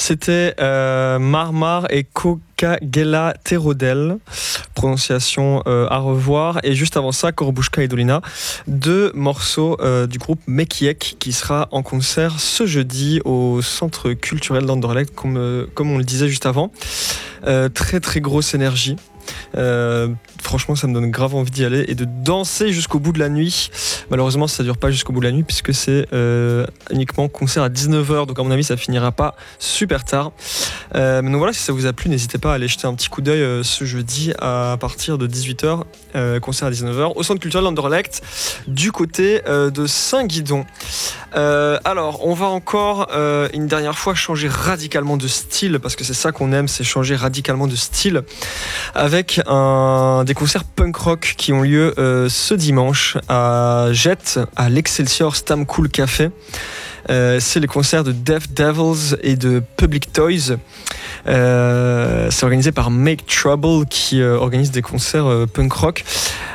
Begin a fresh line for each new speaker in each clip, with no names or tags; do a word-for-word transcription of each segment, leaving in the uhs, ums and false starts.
C'était euh, Marmar et Kokagela Terodel, prononciation euh, à revoir. Et juste avant ça, Korbushka et Dolina, deux morceaux euh, du groupe Mekiek qui sera en concert ce jeudi au Centre culturel d'Anderlecht, comme, euh, comme on le disait juste avant. Euh, très très grosse énergie. Euh, franchement, ça me donne grave envie d'y aller et de danser jusqu'au bout de la nuit. Malheureusement, ça ne dure pas jusqu'au bout de la nuit puisque c'est euh, uniquement concert à dix-neuf heures, donc à mon avis, ça finira pas super tard. Euh, mais donc voilà, si ça vous a plu, n'hésitez pas à aller jeter un petit coup d'œil euh, ce jeudi à partir de dix-huit heures, euh, concert à dix-neuf heures au Centre culturel d'Anderlecht du côté euh, de Saint-Guidon. Euh, alors, on va encore euh, une dernière fois changer radicalement de style parce que c'est ça qu'on aime, c'est changer radicalement de style avec un, des concerts punk rock qui ont lieu euh, ce dimanche à Jette, à l'Excelsior Stam Cool Café. Euh, c'est les concerts de Deaf Devils et de Public Toys. Euh, c'est organisé par Make Trouble qui euh, organise des concerts euh, punk rock.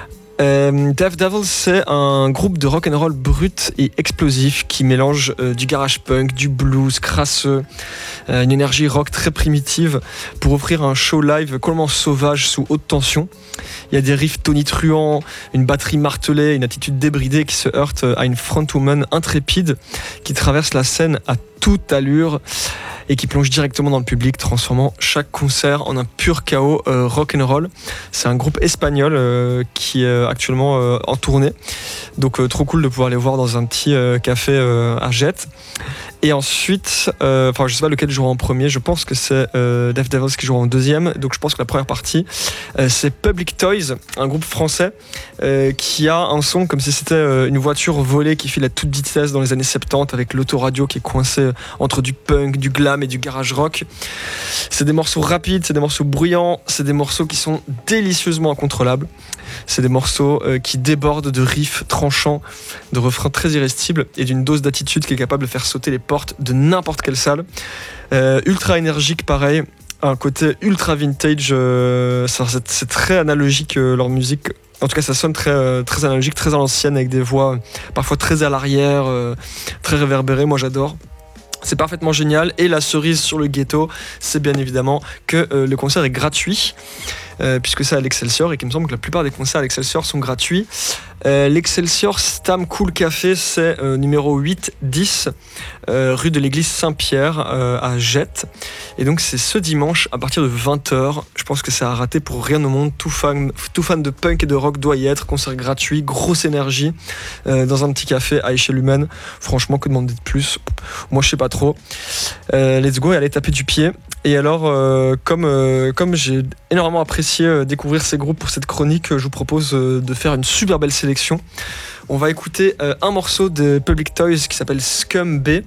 Euh, Deaf Devils, c'est un groupe de rock and roll brut et explosif qui mélange euh, du garage punk, du blues crasseux, euh, une énergie rock très primitive pour offrir un show live complètement sauvage sous haute tension. Il y a des riffs tonitruants, une batterie martelée, une attitude débridée qui se heurte à une frontwoman intrépide qui traverse la scène à toute allure et qui plonge directement dans le public, transformant chaque concert en un pur chaos euh, rock'n'roll. C'est un groupe espagnol euh, qui est actuellement euh, en tournée, donc euh, trop cool de pouvoir les voir dans un petit euh, café euh, à Jette. Et ensuite, enfin euh, je sais pas lequel jouera en premier, je pense que c'est euh, Deaf Devils qui jouera en deuxième, donc je pense que la première partie euh, c'est Public Toys, un groupe français euh, qui a un son comme si c'était euh, une voiture volée qui file à toute vitesse dans les années soixante-dix avec l'autoradio qui est coincée entre du punk, du glam et du garage rock. C'est des morceaux rapides, c'est des morceaux bruyants, c'est des morceaux qui sont délicieusement incontrôlables. C'est des morceaux euh, qui débordent de riffs tranchants, de refrains très irrésistibles et d'une dose d'attitude qui est capable de faire sauter les portes de n'importe quelle salle. Euh, ultra énergique, pareil, un côté ultra vintage. Euh, c'est, c'est très analogique euh, leur musique. En tout cas, ça sonne très, euh, très analogique, très à l'ancienne, avec des voix parfois très à l'arrière, euh, très réverbérées. Moi, j'adore. C'est parfaitement génial. Et la cerise sur le ghetto, c'est bien évidemment que euh, le concert est gratuit. Euh, puisque c'est à l'Excelsior et qu'il me semble que la plupart des concerts à l'Excelsior sont gratuits. Euh, L'Excelsior Stam Cool Café, c'est euh, numéro huit dix, euh, rue de l'église Saint-Pierre euh, à Jette. Et donc c'est ce dimanche à partir de vingt heures. Je pense que c'est à rater pour rien au monde. Tout fan, tout fan de punk et de rock doit y être. Concert gratuit, grosse énergie euh, dans un petit café à échelle humaine. Franchement, que demander de plus? Moi, je sais pas trop. Euh, let's go et allez taper du pied. Et alors, euh, comme, euh, comme j'ai énormément apprécié euh, découvrir ces groupes pour cette chronique, euh, je vous propose euh, de faire une super belle sélection. On va écouter euh, un morceau de Public Toys qui s'appelle Scum B,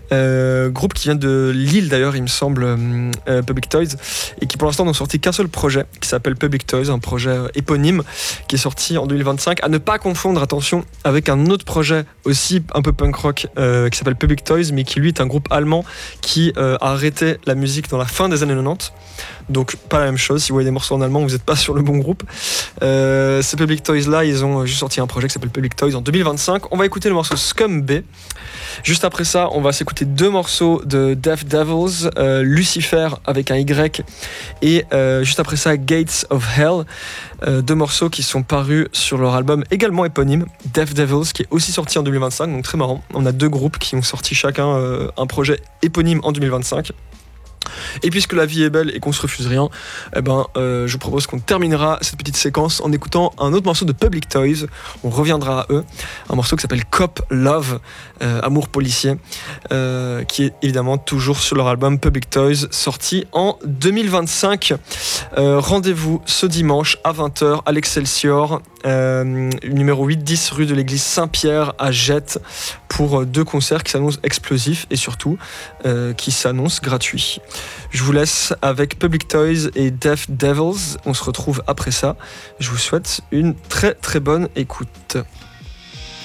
euh, groupe qui vient de Lille d'ailleurs, il me semble, euh, euh, Public Toys, et qui pour l'instant n'ont sorti qu'un seul projet qui s'appelle Public Toys, un projet euh, éponyme qui est sorti en deux mille vingt-cinq. À ne pas confondre, attention, avec un autre projet aussi un peu punk rock euh, qui s'appelle Public Toys, mais qui lui est un groupe allemand qui euh, a arrêté la musique dans la fin des années quatre-vingt-dix. Donc pas la même chose, si vous voyez des morceaux en allemand, vous n'êtes pas sur le bon groupe. Euh, ces Public Toys là, ils ont juste sorti un projet qui s'appelle Public Toys en deux mille vingt-cinq. On va écouter le morceau Scum B. Juste après ça, on va s'écouter deux morceaux de Deaf Devils, euh, Lucifer avec un Y, et euh, juste après ça Gates of Hell, euh, deux morceaux qui sont parus sur leur album également éponyme, Deaf Devils, qui est aussi sorti en deux mille vingt-cinq, donc très marrant. On a deux groupes qui ont sorti chacun euh, un projet éponyme en deux mille vingt-cinq. Et puisque la vie est belle et qu'on se refuse rien, eh ben, euh, je propose qu'on terminera cette petite séquence en écoutant un autre morceau de Public Toys. On reviendra à eux. Un morceau qui s'appelle Cop Love, euh, Amour policier, euh, qui est évidemment toujours sur leur album Public Toys, sorti en deux mille vingt-cinq. Euh, rendez-vous ce dimanche à vingt heures à l'Excelsior, euh, numéro huit dix rue de l'église Saint-Pierre à Jette, pour deux concerts qui s'annoncent explosifs et surtout euh, qui s'annoncent gratuits. Je vous laisse avec Public Toys et Deaf Devils. On se retrouve après ça. Je vous souhaite une très très bonne écoute.